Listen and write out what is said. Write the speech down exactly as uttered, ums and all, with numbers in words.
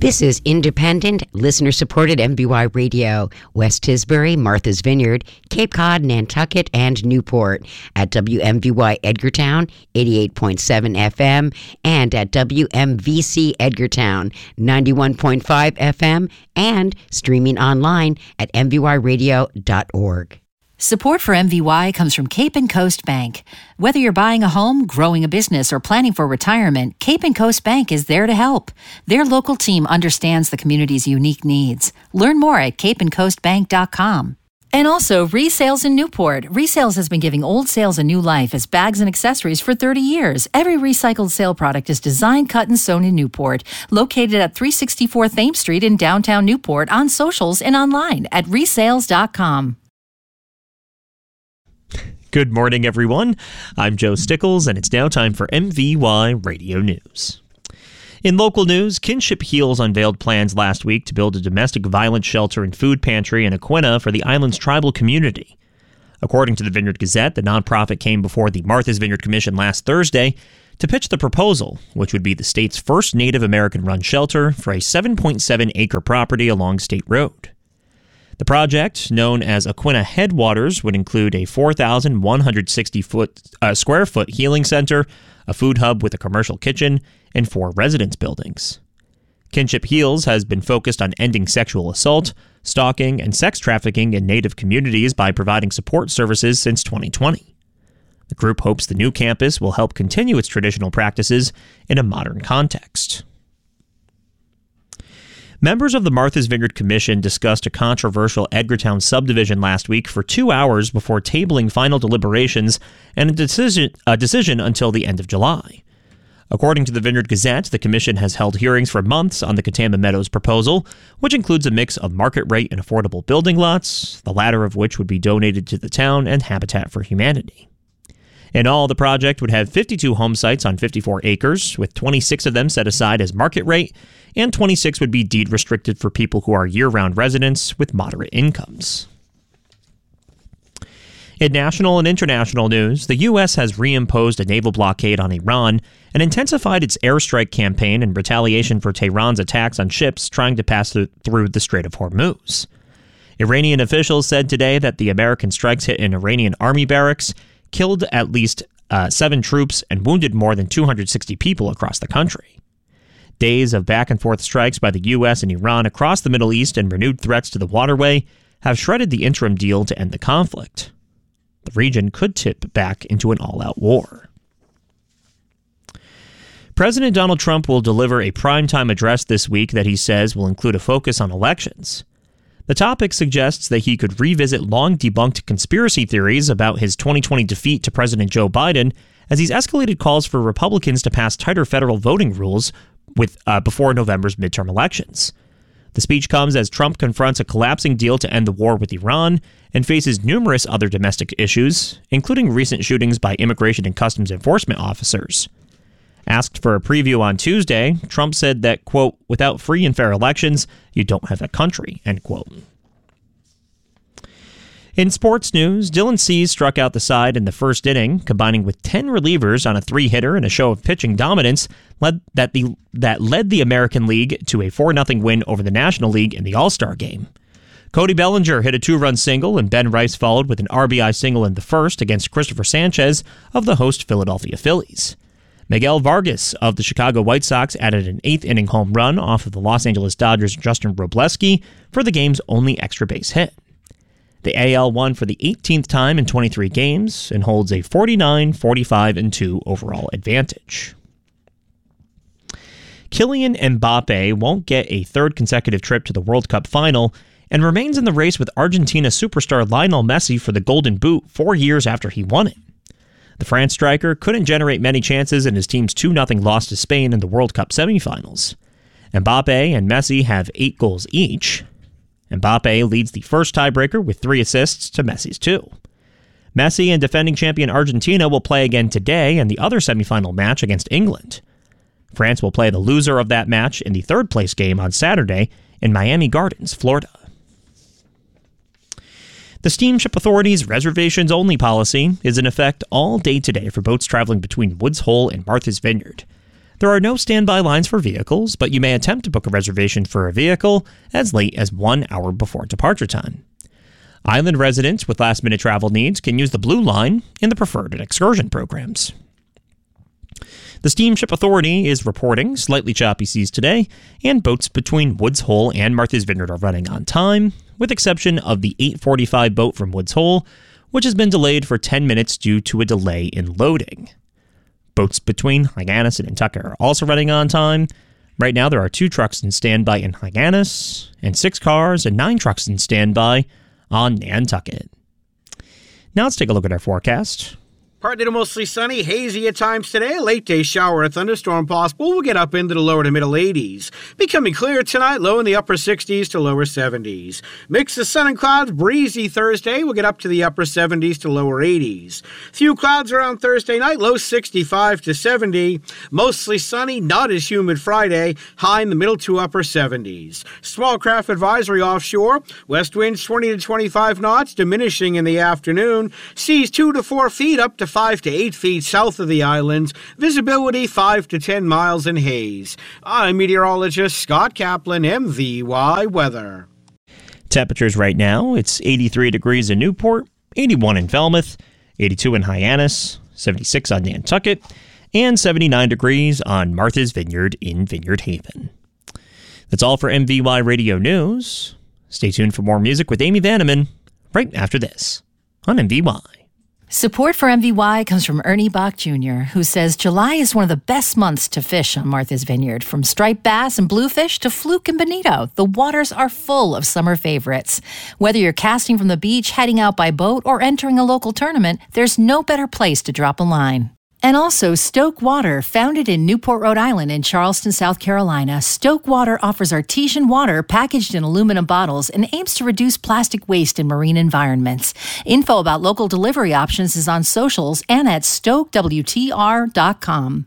This is independent, listener-supported M V Y Radio, West Tisbury, Martha's Vineyard, Cape Cod, Nantucket, and Newport at W M V Y Edgartown, eighty-eight point seven F M, and at W M V C Edgartown, ninety-one point five F M, and streaming online at m v y radio dot org. Support for M V Y comes from Cape and Coast Bank. Whether you're buying a home, growing a business, or planning for retirement, Cape and Coast Bank is there to help. Their local team understands the community's unique needs. Learn more at cape and coast bank dot com. And also, Resales in Newport. Resales has been giving old sales a new life as bags and accessories for thirty years. Every recycled sale product is designed, cut, and sewn in Newport. Located at three sixty-four Thames Street in downtown Newport, on socials and online at resales dot com. Good morning, everyone. I'm Joe Stickles, and it's now time for M V Y Radio News. In local news, Kinship Heals unveiled plans last week to build a domestic violence shelter and food pantry in Aquinnah for the island's tribal community. According to the Vineyard Gazette, the nonprofit came before the Martha's Vineyard Commission last Thursday to pitch the proposal, which would be the state's first Native American-run shelter for a seven point seven acre property along State Road. The project, known as Aquinnah Headwaters, would include a four thousand one hundred sixty foot, uh, square foot healing center, a food hub with a commercial kitchen, and four residence buildings. Kinship Heals has been focused on ending sexual assault, stalking, and sex trafficking in Native communities by providing support services since twenty twenty. The group hopes the new campus will help continue its traditional practices in a modern context. Members of the Martha's Vineyard Commission discussed a controversial Edgartown subdivision last week for two hours before tabling final deliberations and a decision, a decision until the end of July. According to the Vineyard Gazette, the commission has held hearings for months on the Katama Meadows proposal, which includes a mix of market rate and affordable building lots, the latter of which would be donated to the town and Habitat for Humanity. In all, the project would have fifty-two home sites on fifty-four acres, with twenty-six of them set aside as market rate, and twenty-six would be deed restricted for people who are year-round residents with moderate incomes. In national and international news, the U S has reimposed a naval blockade on Iran and intensified its airstrike campaign in retaliation for Tehran's attacks on ships trying to pass through the Strait of Hormuz. Iranian officials said today that the American strikes hit an Iranian army barracks, killed at least uh, seven troops, and wounded more than two hundred sixty people across the country. Days of back-and-forth strikes by the U S and Iran across the Middle East and renewed threats to the waterway have shredded the interim deal to end the conflict. The region could tip back into an all-out war. President Donald Trump will deliver a primetime address this week that he says will include a focus on elections. The topic suggests that he could revisit long-debunked conspiracy theories about his twenty twenty defeat to President Joe Biden, as he's escalated calls for Republicans to pass tighter federal voting rules with uh, before November's midterm elections. The speech comes as Trump confronts a collapsing deal to end the war with Iran and faces numerous other domestic issues, including recent shootings by immigration and customs enforcement officers. Asked for a preview on Tuesday, Trump said that, quote, without free and fair elections, you don't have a country, end quote. In sports news, Dylan Cease struck out the side in the first inning, combining with ten relievers on a three-hitter in a show of pitching dominance led, that, the, that led the American League to a four nothing win over the National League in the All-Star Game. Cody Bellinger hit a two-run single, and Ben Rice followed with an R B I single in the first against Christopher Sanchez of the host Philadelphia Phillies. Miguel Vargas of the Chicago White Sox added an eighth-inning home run off of the Los Angeles Dodgers' Justin Wrobleski for the game's only extra base hit. The A L won for the eighteenth time in twenty-three games and holds a forty-nine, forty-five, and two overall advantage. Kylian Mbappe won't get a third consecutive trip to the World Cup final and remains in the race with Argentina superstar Lionel Messi for the Golden Boot four years after he won it. The France striker couldn't generate many chances in his team's two nothing loss to Spain in the World Cup semifinals. Mbappe and Messi have eight goals each. Mbappe leads the first tiebreaker with three assists to Messi's two. Messi and defending champion Argentina will play again today in the other semifinal match against England. France will play the loser of that match in the third-place game on Saturday in Miami Gardens, Florida. The Steamship Authority's reservations-only policy is in effect all day today for boats traveling between Woods Hole and Martha's Vineyard. There are no standby lines for vehicles, but you may attempt to book a reservation for a vehicle as late as one hour before departure time. Island residents with last-minute travel needs can use the Blue Line in the preferred excursion programs. The Steamship Authority is reporting slightly choppy seas today, and boats between Woods Hole and Martha's Vineyard are running on time, with exception of the eight forty-five boat from Woods Hole, which has been delayed for ten minutes due to a delay in loading. Boats between Hyannis and Nantucket are also running on time. Right now, there are two trucks in standby in Hyannis, and six cars and nine trucks in standby on Nantucket. Now let's take a look at our forecast. Partly to mostly sunny, hazy at times today. A late day shower or thunderstorm possible. We'll get up into the lower to middle eighties. Becoming clear tonight, low in the upper sixties to lower seventies. Mix of sun and clouds, breezy Thursday. We'll get up to the upper seventies to lower eighties. Few clouds around Thursday night, low sixty-five to seventy. Mostly sunny, not as humid Friday, high in the middle to upper seventies. Small craft advisory offshore. West winds twenty to twenty-five knots, diminishing in the afternoon. Seas two to four feet up to five to eight feet south of the islands. Visibility five to ten miles in haze. I'm meteorologist Scott Kaplan, M V Y Weather. Temperatures right now, it's eighty-three degrees in Newport, eighty-one in Falmouth, eighty-two in Hyannis, seventy-six on Nantucket, and seventy-nine degrees on Martha's Vineyard in Vineyard Haven. That's all for M V Y Radio News. Stay tuned for more music with Amy Vanneman right after this on M V Y. Support for M V Y comes from Ernie Bach Junior, who says July is one of the best months to fish on Martha's Vineyard. From striped bass and bluefish to fluke and bonito, the waters are full of summer favorites. Whether you're casting from the beach, heading out by boat, or entering a local tournament, there's no better place to drop a line. And also Stoke Water, founded in Newport, Rhode Island and Charleston, South Carolina. Stoke Water offers artesian water packaged in aluminum bottles and aims to reduce plastic waste in marine environments. Info about local delivery options is on socials and at stoke w t r dot com.